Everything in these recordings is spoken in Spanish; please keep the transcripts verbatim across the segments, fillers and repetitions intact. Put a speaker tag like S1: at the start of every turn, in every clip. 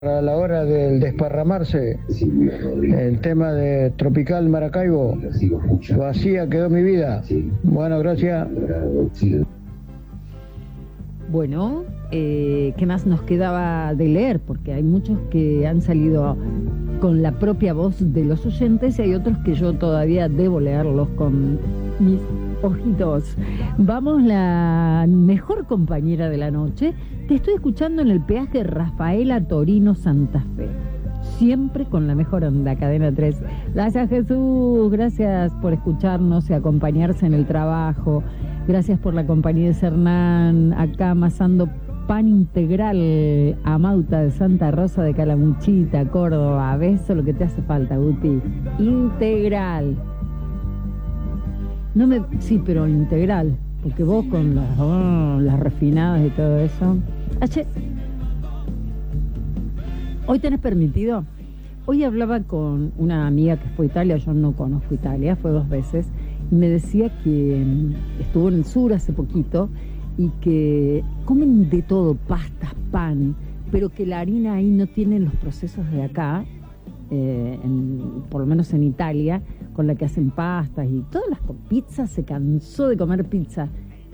S1: A la hora del desparramarse, el tema de Tropical Maracaibo, vacía quedó mi vida. Bueno, gracias.
S2: Bueno, eh, ¿qué más nos quedaba de leer? Porque hay muchos que han salido con la propia voz de los oyentes y hay otros que yo todavía debo leerlos con mis ojitos. Vamos, la mejor compañera de la noche. Te estoy escuchando en el peaje Rafaela Torino Santa Fe. Siempre con la mejor onda, Cadena tres. Gracias, Jesús. Gracias por escucharnos y acompañarse en el trabajo. Gracias por la compañía de Cernán, acá amasando pan integral a Mauta de Santa Rosa de Calamuchita, Córdoba. ¿Ves? Eso es lo que te hace falta, Guti. Integral. No me... Sí, pero integral. Porque vos con las, oh, las refinadas y todo eso... Ayer... ¿Hoy tenés permitido? Hoy hablaba con una amiga que fue a Italia. Yo no conozco Italia, fue dos veces. Y me decía que estuvo en el sur hace poquito y que comen de todo, pastas, pan, pero que la harina ahí no tiene los procesos de acá, eh, en, por lo menos en Italia, con la que hacen pastas y todas las pizzas. Se cansó de comer pizza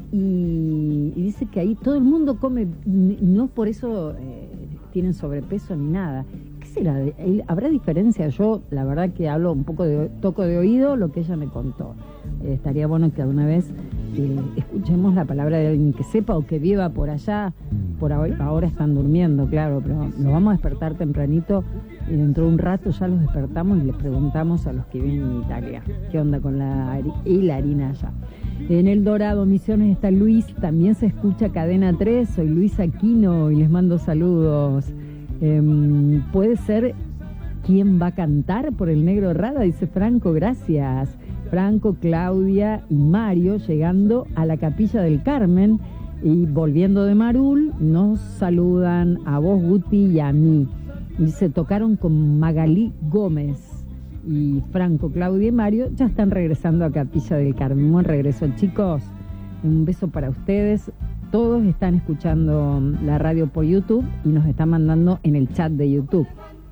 S2: y, y dice que ahí todo el mundo come, y no por eso eh, tienen sobrepeso ni nada. ¿Qué será? ¿Habrá diferencia? Yo la verdad que hablo un poco de toco de oído lo que ella me contó. Eh, estaría bueno que alguna vez eh, escuchemos la palabra de alguien que sepa o que viva por allá. Por ahora, ahora están durmiendo, claro, pero nos vamos a despertar tempranito y dentro de un rato ya los despertamos y les preguntamos a los que viven en Italia qué onda con la, y la harina allá. En El Dorado, Misiones, está Luis, también se escucha Cadena tres. Soy Luis Aquino y les mando saludos. Eh, ¿Puede ser quién va a cantar por el Negro Rada? Dice Franco, gracias. Franco, Claudia y Mario llegando a la Capilla del Carmen y volviendo de Marul nos saludan a vos, Guti, y a mí. Dice, tocaron con Magalí Gómez. Y Franco, Claudia y Mario ya están regresando a Capilla del Carmen. Buen regreso, chicos. Un beso para ustedes. Todos están escuchando la radio por YouTube y nos están mandando en el chat de YouTube.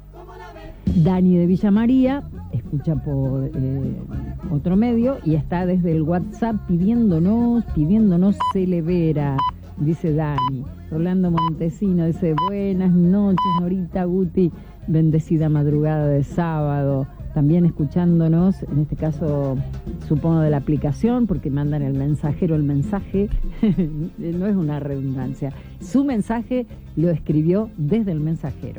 S2: Dani de Villa María escucha por eh, otro medio y está desde el WhatsApp pidiéndonos, pidiéndonos Celevera, dice Dani. Rolando Montesino dice, buenas noches, Norita, Guti, bendecida madrugada de sábado. También escuchándonos, en este caso supongo de la aplicación, porque mandan el mensajero el mensaje, no es una redundancia, su mensaje lo escribió desde el mensajero.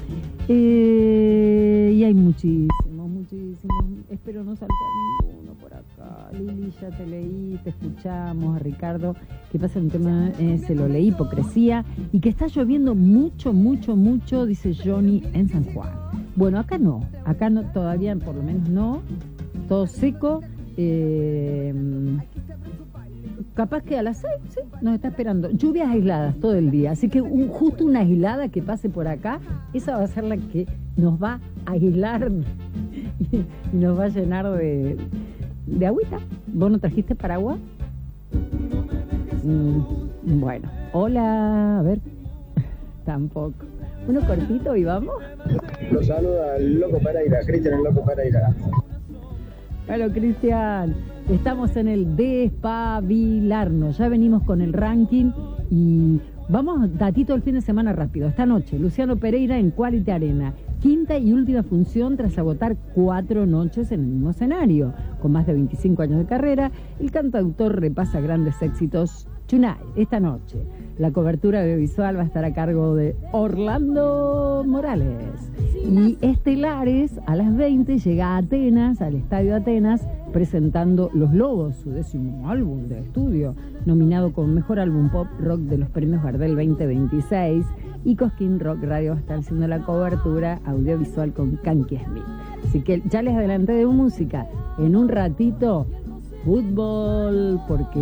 S2: Eh, y hay muchísimos, muchísimos, espero no saltar ninguno por acá. Lili, ya te leí, te escuchamos. A Ricardo, que pasa un tema, eh, se lo leí, hipocresía, y que está lloviendo mucho, mucho, mucho, dice Johnny en San Juan. Bueno, acá no, acá no, todavía por lo menos no, todo seco. Eh, capaz que a las seis, sí, nos está esperando lluvias aisladas todo el día, así que un, justo una aislada que pase por acá, esa va a ser la que nos va a aislar y, y nos va a llenar de, de agüita. ¿Vos no trajiste paraguas? Mm, bueno, hola, a ver, tampoco. Uno cortito y vamos.
S1: Los saluda el Loco Pereira, Cristian el Loco Pereira.
S2: Hola, Cristian. Estamos en el despabilarnos. Ya venimos con el ranking y vamos datito el fin de semana rápido. Esta noche, Luciano Pereira en Quality Arena. Quinta y última función tras agotar cuatro noches en el mismo escenario. Con más de veinticinco años de carrera, el cantautor repasa grandes éxitos. Tonight, esta noche. La cobertura audiovisual va a estar a cargo de Orlando Morales. Y Estelares, a las veinte, llega a Atenas, al Estadio Atenas, presentando Los Lobos, su décimo álbum de estudio, nominado como Mejor Álbum Pop Rock de los Premios Gardel veinte veintiséis. Y Cosquín Rock Radio va a estar haciendo la cobertura audiovisual con Kanky Smith. Así que ya les adelanté de música. En un ratito, fútbol, porque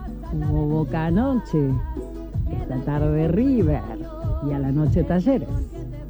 S2: hubo Boca anoche. Esta tarde River y a la noche Talleres.